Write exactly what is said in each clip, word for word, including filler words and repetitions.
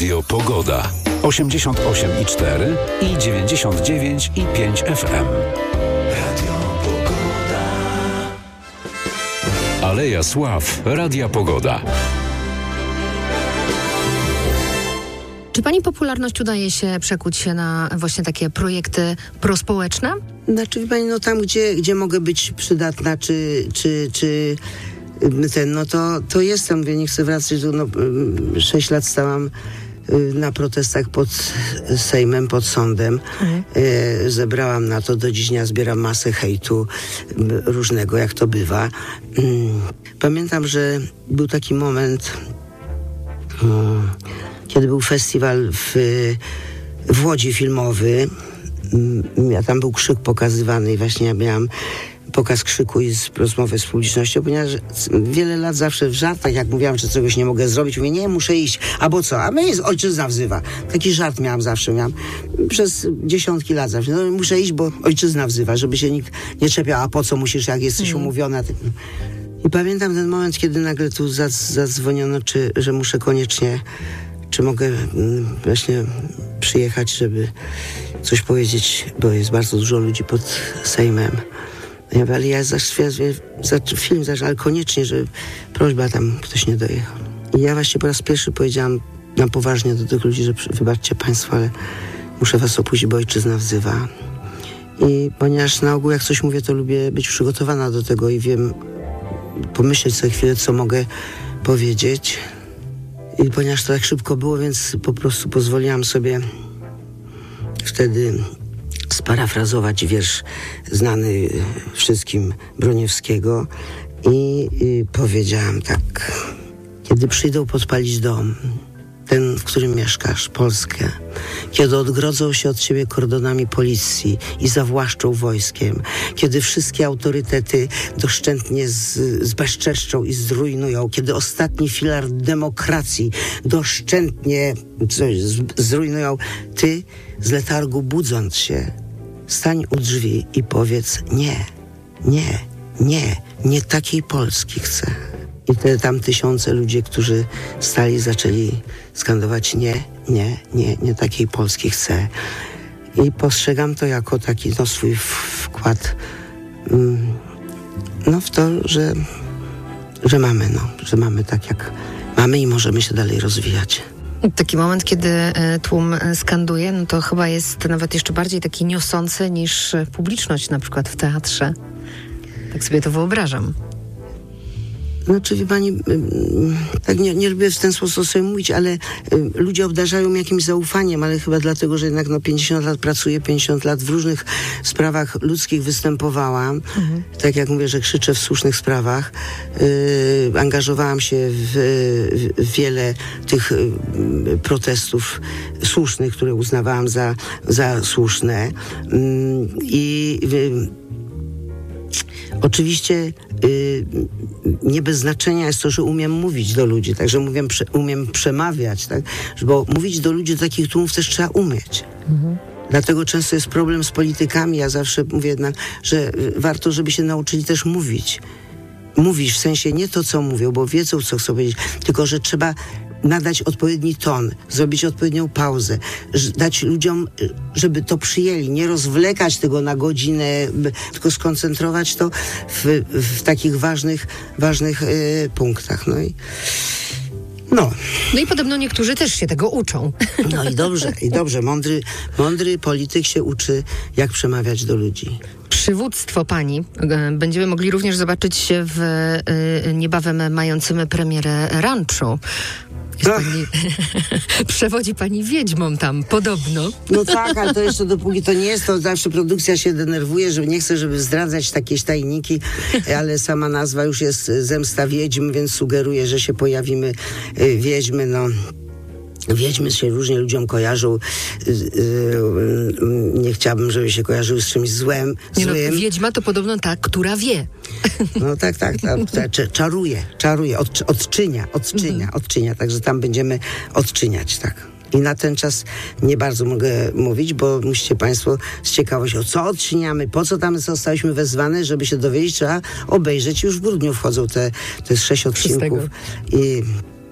Radio Pogoda. osiemdziesiąt osiem i cztery i dziewięćdziesiąt dziewięć i pięć F M. Radio Pogoda. Aleja Sław. Radia Pogoda. Czy pani popularność udaje się przekuć się na właśnie takie projekty prospołeczne? Znaczy, wie pani, no tam, gdzie, gdzie mogę być przydatna, czy, czy, czy ten, no to, to jestem. Mówię, nie chcę wracać, no, sześć lat stałam na protestach pod Sejmem, pod sądem. Mhm. E, zebrałam na to, do dziś dnia zbieram masę hejtu różnego, jak to bywa. Pamiętam, że był taki moment, um, kiedy był festiwal w, w Łodzi filmowy. Ja tam był krzyk pokazywany i właśnie ja miałam pokaz krzyku i z, rozmowę z publicznością, ponieważ wiele lat zawsze w żartach, jak mówiłam, że czegoś nie mogę zrobić, mówię, nie, muszę iść, albo co, a mnie jest ojczyzna wzywa. Taki żart miałam zawsze, miałam przez dziesiątki lat zawsze, no muszę iść, bo ojczyzna wzywa, żeby się nikt nie czepiał, a po co musisz, jak jesteś mm. umówiona. I pamiętam ten moment, kiedy nagle tu zadzwoniono, czy, że muszę koniecznie, czy mogę właśnie przyjechać, żeby coś powiedzieć, bo jest bardzo dużo ludzi pod Sejmem. Ja mówię, ale ja za, za, za film zacząłem, ale koniecznie, że prośba, tam ktoś nie dojechał. I ja właśnie po raz pierwszy powiedziałam na poważnie do tych ludzi, że wybaczcie państwo, ale muszę was opuścić, bo ojczyzna wzywa. I ponieważ na ogół jak coś mówię, to lubię być przygotowana do tego i wiem, pomyśleć sobie chwilę, co mogę powiedzieć. I ponieważ to tak szybko było, więc po prostu pozwoliłam sobie wtedy sparafrazować wiersz znany wszystkim Broniewskiego i, i powiedziałam tak: kiedy przyjdą podpalić dom, ten, w którym mieszkasz, Polskę, kiedy odgrodzą się od ciebie kordonami policji i zawłaszczą wojskiem, kiedy wszystkie autorytety doszczętnie z, zbezczeszczą i zrujnują, kiedy ostatni filar demokracji doszczętnie coś z, zrujnują, ty z letargu budząc się, stań u drzwi i powiedz nie, nie, nie, nie takiej Polski chcę. I te tam tysiące ludzi, którzy stali, zaczęli skandować nie, nie, nie, nie takiej Polski chcę. I postrzegam to jako taki no, swój wkład mm, no, w to, że, że mamy, no, że mamy tak jak mamy i możemy się dalej rozwijać. Taki moment, kiedy tłum skanduje, no to chyba jest nawet jeszcze bardziej taki niosący niż publiczność na przykład w teatrze. Tak sobie to wyobrażam. Znaczy, wie pani, tak nie, nie lubię w ten sposób sobie mówić, ale ludzie obdarzają mnie jakimś zaufaniem, ale chyba dlatego, że jednak no, pięćdziesiąt lat pracuję, pięćdziesiąt lat w różnych sprawach ludzkich występowałam. Mhm. Tak jak mówię, że krzyczę w słusznych sprawach. Yy, angażowałam się w, w wiele tych y, protestów słusznych, które uznawałam za, za słuszne. Yy, I y, Oczywiście y, nie bez znaczenia jest to, że umiem mówić do ludzi, także umiem, prze, umiem przemawiać, tak? Bo mówić do ludzi, do takich tłumów też trzeba umieć. Mhm. Dlatego często jest problem z politykami. Ja zawsze mówię jednak, że warto, żeby się nauczyli też mówić. Mówić w sensie nie to, co mówią, bo wiedzą, co chcą powiedzieć, tylko że trzeba nadać odpowiedni ton, zrobić odpowiednią pauzę, dać ludziom, żeby to przyjęli, nie rozwlekać tego na godzinę, tylko skoncentrować to w, w takich ważnych, ważnych y, punktach. No i no. No i podobno niektórzy też się tego uczą. No i dobrze, i dobrze. Mądry, mądry polityk się uczy, jak przemawiać do ludzi. Przywództwo pani będziemy mogli również zobaczyć w y, niebawem mającym premierę Ranchu. Pani, przewodzi pani wiedźmą tam, podobno. No tak, ale to jeszcze dopóki to nie jest, to zawsze produkcja się denerwuje, że nie chce, żeby zdradzać takie tajniki, ale sama nazwa już jest Zemsta Wiedźm, więc sugeruje, że się pojawimy wiedźmy, no. Wiedźmy się różnie ludziom kojarzą. Nie chciałabym, żeby się kojarzyły z czymś złem. Nie no, wiedźma to podobno ta, która wie. No tak, tak. Ta, ta, czaruje, czaruje, od, odczynia, odczynia, odczynia. Także tam będziemy odczyniać, tak. I na ten czas nie bardzo mogę mówić, bo musicie państwo z ciekawością, co odczyniamy, po co tam zostaliśmy wezwane, żeby się dowiedzieć, trzeba obejrzeć. Już w grudniu wchodzą te, to jest sześć odcinków. I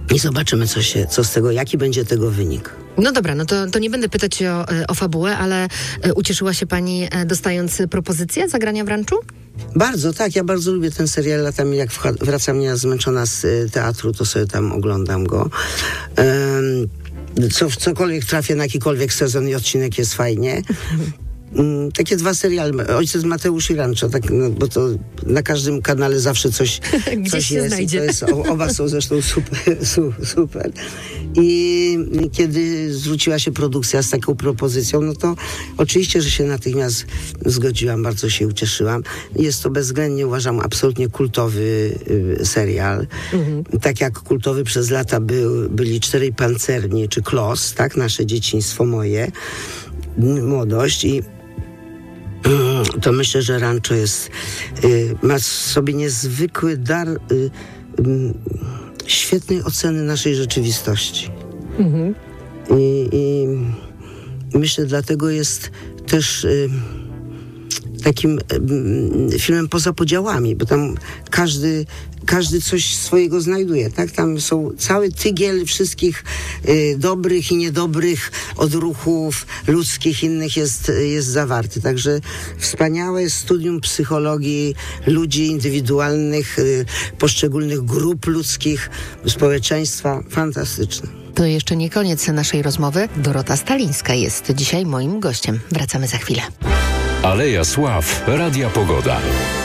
I zobaczymy, co, się, co z tego, jaki będzie tego wynik. No dobra, no to, to nie będę pytać o, o fabułę, ale ucieszyła się pani dostając propozycję zagrania w Ranczu? Bardzo, tak. Ja bardzo lubię ten serial. Latami jak wracam ja zmęczona z teatru, to sobie tam oglądam go. Um, co, cokolwiek trafię na jakikolwiek sezon i odcinek jest fajnie. Mm, takie dwa seriale, Ojciec Mateusz i Rancho, tak, no, bo to na każdym kanale zawsze coś, coś się jest. znajdzie. To jest. Oba są zresztą super, super. I kiedy zwróciła się produkcja z taką propozycją, no to oczywiście, że się natychmiast zgodziłam, bardzo się ucieszyłam. Jest to bezwzględnie, uważam, absolutnie kultowy y, serial. Mhm. Tak jak kultowy przez lata był, byli Czterej Pancerni czy Klos, tak, nasze dzieciństwo moje, młodość i to myślę, że Rancho jest, y, ma w sobie niezwykły dar y, y, świetnej oceny naszej rzeczywistości. Mhm. I, I myślę, dlatego jest też y, takim y, filmem poza podziałami, bo tam każdy każdy coś swojego znajduje, tak? Tam są cały tygiel wszystkich y, dobrych i niedobrych odruchów ludzkich, innych jest, jest zawarty. Także wspaniałe jest studium psychologii ludzi indywidualnych, y, poszczególnych grup ludzkich, społeczeństwa. Fantastyczne. To jeszcze nie koniec naszej rozmowy. Dorota Stalińska jest dzisiaj moim gościem. Wracamy za chwilę. Aleja Sław, Radia Pogoda.